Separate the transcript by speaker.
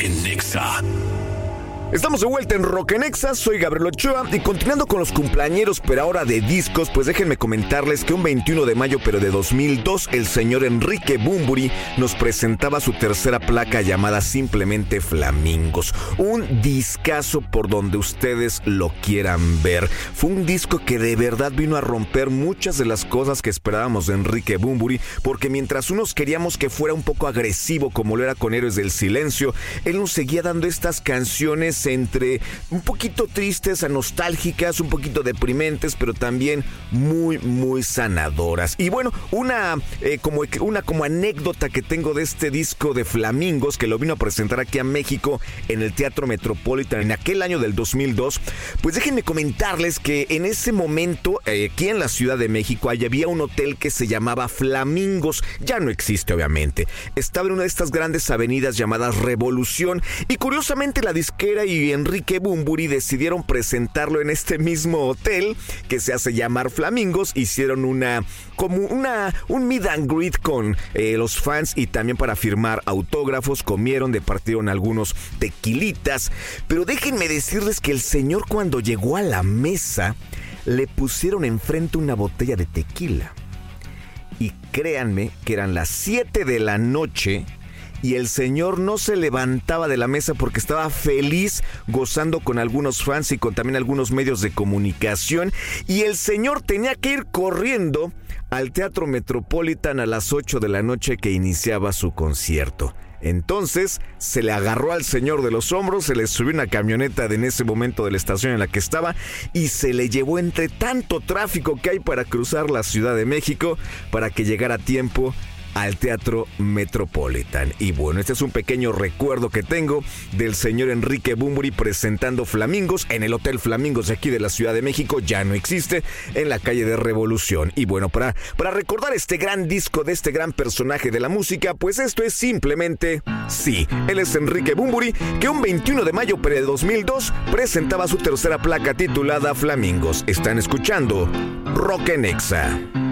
Speaker 1: en Nexa.
Speaker 2: Estamos de vuelta en Rock en Exa, soy Gabriel Ochoa y continuando con los cumpleañeros, pero ahora de discos, pues déjenme comentarles que un 21 de mayo, pero de 2002, el señor Enrique Bunbury nos presentaba su tercera placa llamada simplemente Flamingos. Un discazo por donde ustedes lo quieran ver. Fue un disco que de verdad vino a romper muchas de las cosas que esperábamos de Enrique Bunbury, porque mientras unos queríamos que fuera un poco agresivo como lo era con Héroes del Silencio, él nos seguía dando estas canciones entre un poquito tristes a nostálgicas, un poquito deprimentes, pero también muy, muy sanadoras. Y bueno, una como anécdota que tengo de este disco de Flamingos, que lo vino a presentar aquí a México en el Teatro Metropolitan en aquel año del 2002, pues déjenme comentarles que en ese momento, aquí en la Ciudad de México, ahí había un hotel que se llamaba Flamingos. Ya no existe, obviamente. Estaba en una de estas grandes avenidas llamadas Revolución, y curiosamente la disquera y Enrique Bunbury decidieron presentarlo en este mismo hotel que se hace llamar Flamingos. Hicieron un meet and greet con los fans y también para firmar autógrafos. Comieron, departieron algunos tequilitas, pero déjenme decirles que el señor, cuando llegó a la mesa, le pusieron enfrente una botella de tequila, y créanme que eran las 7 de la noche y el señor no se levantaba de la mesa porque estaba feliz gozando con algunos fans y con también algunos medios de comunicación. Y el señor tenía que ir corriendo al Teatro Metropolitan a las 8 de la noche que iniciaba su concierto. Entonces se le agarró al señor de los hombros, se le subió una camioneta en ese momento de la estación en la que estaba y se le llevó entre tanto tráfico que hay para cruzar la Ciudad de México para que llegara a tiempo al Teatro Metropolitan. Y bueno, este es un pequeño recuerdo que tengo del señor Enrique Bunbury presentando Flamingos en el Hotel Flamingos de aquí de la Ciudad de México. Ya no existe, en la calle de Revolución. Y bueno, para recordar este gran disco de este gran personaje de la música, pues esto es simplemente sí. Él es Enrique Bunbury, que un 21 de mayo de 2002 presentaba su tercera placa titulada Flamingos. Están escuchando Rock en Exa.